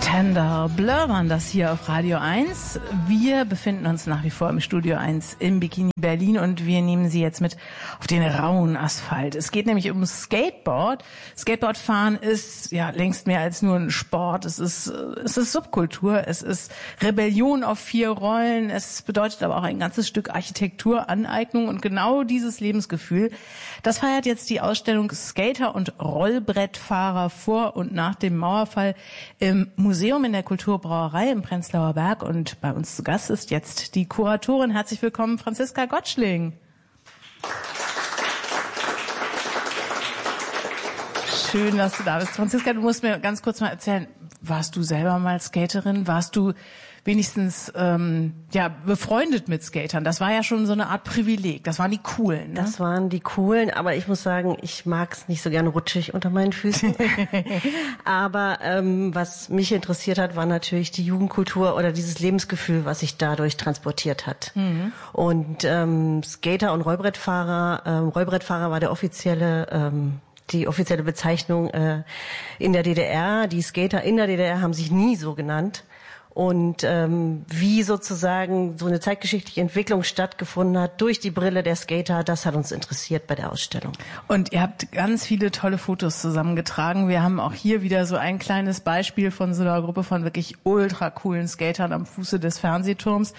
Tender Blur waren das hier auf Radio 1. Wir befinden uns nach wie vor im Studio 1 im Bikini Berlin und wir nehmen Sie jetzt mit auf den rauen Asphalt. Es geht nämlich um Skateboard. Skateboardfahren ist ja längst mehr als nur ein Sport. Es ist Subkultur. Es ist Rebellion auf 4 Rollen. Es bedeutet aber auch ein ganzes Stück Architekturaneignung und genau dieses Lebensgefühl, das feiert jetzt die Ausstellung Skater und Rollbrettfahrer vor und nach dem Mauerfall im Museum in der Kulturbrauerei im Prenzlauer Berg. Und bei uns zu Gast ist jetzt die Kuratorin. Herzlich willkommen, Franziska Gottschling. Schön, dass du da bist. Franziska, du musst mir ganz kurz mal erzählen, warst du selber mal Skaterin? Warst du wenigstens befreundet mit Skatern? Das war ja schon so eine Art Privileg. Das waren die Coolen. Ne? Das waren die Coolen, aber ich muss sagen, ich mag es nicht so gerne rutschig unter meinen Füßen. Aber was mich interessiert hat, war natürlich die Jugendkultur oder dieses Lebensgefühl, was sich dadurch transportiert hat. Mhm. Und Skater und Rollbrettfahrer, Rollbrettfahrer war die offizielle Bezeichnung in der DDR. Die Skater in der DDR haben sich nie so genannt. Und wie sozusagen so eine zeitgeschichtliche Entwicklung stattgefunden hat durch die Brille der Skater, das hat uns interessiert bei der Ausstellung. Und ihr habt ganz viele tolle Fotos zusammengetragen. Wir haben auch hier wieder so ein kleines Beispiel von so einer Gruppe von wirklich ultra coolen Skatern am Fuße des Fernsehturms.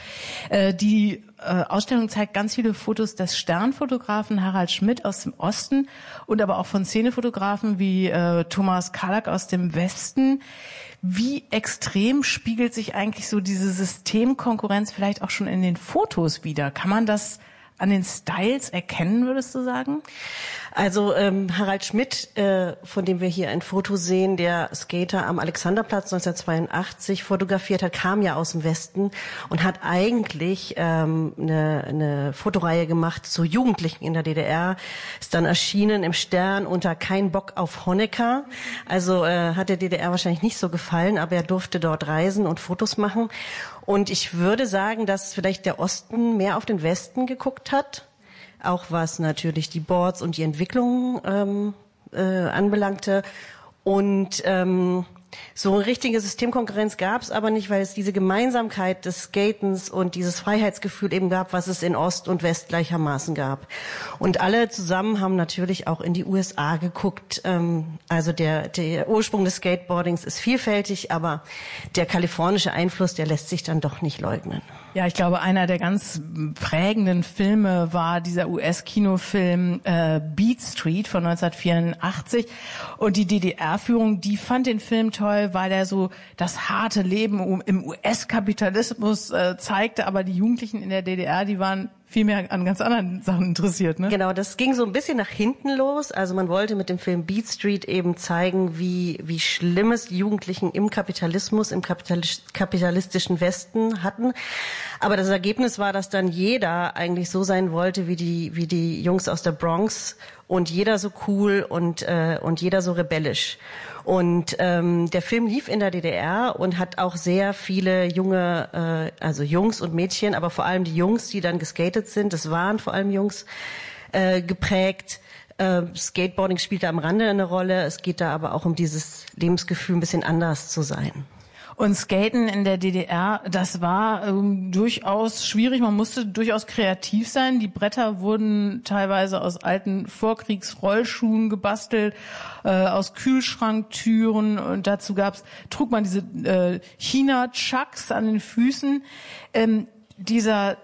Die Ausstellung zeigt ganz viele Fotos des Sternfotografen Harald Schmidt aus dem Osten und aber auch von Szenefotografen wie Thomas Karlak aus dem Westen. Wie extrem spiegelt sich eigentlich so diese Systemkonkurrenz vielleicht auch schon in den Fotos wider? Kann man das an den Styles erkennen, würdest du sagen? Also Harald Schmidt, von dem wir hier ein Foto sehen, der Skater am Alexanderplatz 1982 fotografiert hat, kam ja aus dem Westen und hat eigentlich eine Fotoreihe gemacht zu Jugendlichen in der DDR. Ist dann erschienen im Stern unter Kein Bock auf Honecker. Also hat der DDR wahrscheinlich nicht so gefallen, aber er durfte dort reisen und Fotos machen. Und ich würde sagen, dass vielleicht der Osten mehr auf den Westen geguckt hat. Auch was natürlich die Boards und die Entwicklung anbelangte. Und so eine richtige Systemkonkurrenz gab es aber nicht, weil es diese Gemeinsamkeit des Skatens und dieses Freiheitsgefühl eben gab, was es in Ost und West gleichermaßen gab. Und alle zusammen haben natürlich auch in die USA geguckt. Also der Ursprung des Skateboardings ist vielfältig, aber der kalifornische Einfluss, der lässt sich dann doch nicht leugnen. Ja, ich glaube, einer der ganz prägenden Filme war dieser US-Kinofilm Beat Street von 1984. Und die DDR-Führung, die fand den Film toll, weil er so das harte Leben im US-Kapitalismus zeigte. Aber die Jugendlichen in der DDR, die waren viel mehr an ganz anderen Sachen interessiert, ne? Genau, das ging so ein bisschen nach hinten los. Also man wollte mit dem Film Beat Street eben zeigen, wie schlimm es die Jugendlichen im Kapitalismus, im kapitalistischen Westen hatten. Aber das Ergebnis war, dass dann jeder eigentlich so sein wollte wie die Jungs aus der Bronx und jeder so cool und jeder so rebellisch. Und der Film lief in der DDR und hat auch sehr viele junge, also Jungs und Mädchen, aber vor allem die Jungs, die dann geskatet sind, das waren vor allem Jungs, geprägt. Skateboarding spielte am Rande eine Rolle. Es geht da aber auch um dieses Lebensgefühl, ein bisschen anders zu sein. Und Skaten in der DDR, das war durchaus schwierig. Man musste durchaus kreativ sein. Die Bretter wurden teilweise aus alten Vorkriegsrollschuhen gebastelt, aus Kühlschranktüren. Und dazu trug man diese China-Chucks an den Füßen. Dieser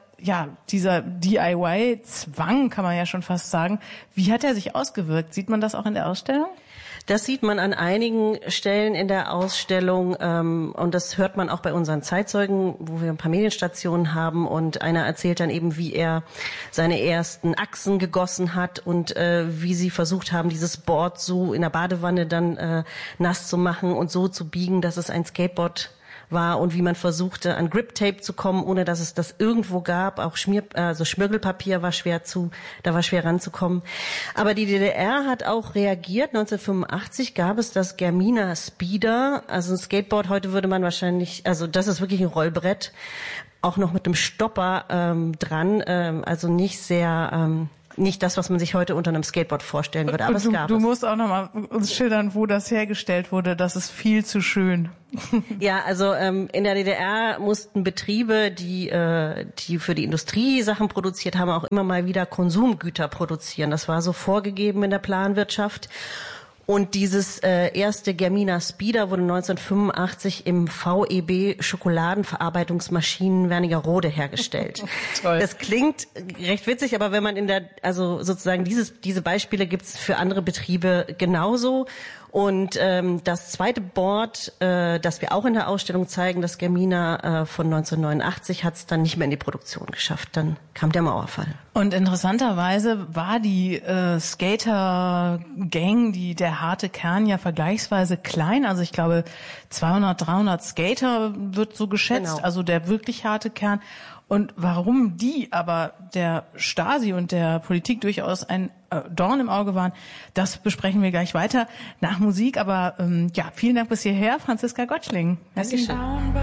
DIY-Zwang, kann man ja schon fast sagen. Wie hat er sich ausgewirkt? Sieht man das auch in der Ausstellung? Das sieht man an einigen Stellen in der Ausstellung und das hört man auch bei unseren Zeitzeugen, wo wir ein paar Medienstationen haben und einer erzählt dann eben, wie er seine ersten Achsen gegossen hat und wie sie versucht haben, dieses Board so in der Badewanne dann nass zu machen und so zu biegen, dass es ein Skateboard war und wie man versuchte, an Grip-Tape zu kommen, ohne dass es das irgendwo gab. Auch Schmirgelpapier war schwer ranzukommen. Aber die DDR hat auch reagiert. 1985 gab es das Germina Speeder, also ein Skateboard. Heute würde man wahrscheinlich, also das ist wirklich ein Rollbrett, auch noch mit einem Stopper dran, also nicht sehr nicht das, was man sich heute unter einem Skateboard vorstellen würde, aber es gab es. Du musst auch nochmal uns schildern, wo das hergestellt wurde. Das ist viel zu schön. Ja, also in der DDR mussten Betriebe, die für die Industrie Sachen produziert haben, auch immer mal wieder Konsumgüter produzieren. Das war so vorgegeben in der Planwirtschaft. Und dieses erste Germina Speeder wurde 1985 im VEB Schokoladenverarbeitungsmaschinen Wernigerode hergestellt. Toll. Das klingt recht witzig, aber wenn man also sozusagen diese Beispiele gibt's für andere Betriebe genauso. Und das zweite Board, das wir auch in der Ausstellung zeigen, das Germina von 1989, hat es dann nicht mehr in die Produktion geschafft. Dann kam der Mauerfall. Und interessanterweise war die Skater-Gang, der harte Kern ja vergleichsweise klein. Also ich glaube 200, 300 Skater wird so geschätzt, Genau. also der wirklich harte Kern. Und warum die aber der Stasi und der Politik durchaus ein Dorn im Auge waren, das besprechen wir gleich weiter nach Musik. Aber ja, vielen Dank bis hierher, Franziska Gottschling. Dankeschön.